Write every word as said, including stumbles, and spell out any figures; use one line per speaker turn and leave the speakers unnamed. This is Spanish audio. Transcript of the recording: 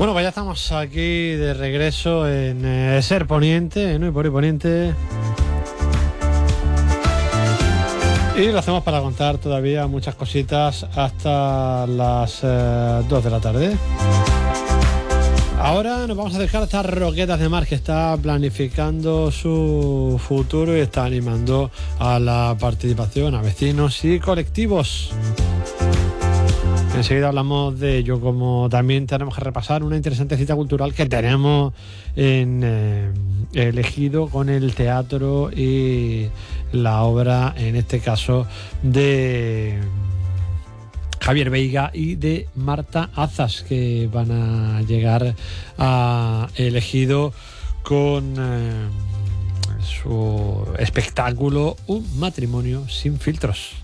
Bueno, pues ya estamos aquí de regreso en eh, Ser Poniente, ¿no? Y por ahí Poniente. Y lo hacemos para contar todavía muchas cositas hasta las eh, dos de la tarde. Ahora nos vamos a acercar a estas Roquetas de Mar, que está planificando su futuro y está animando a la participación a vecinos y colectivos. Enseguida hablamos de ello, como también tenemos que repasar una interesante cita cultural que tenemos en eh, elegido con el teatro y la obra, en este caso, de Javier Veiga y de Marta Azas, que van a llegar a elegido con eh, su espectáculo Un matrimonio sin filtros.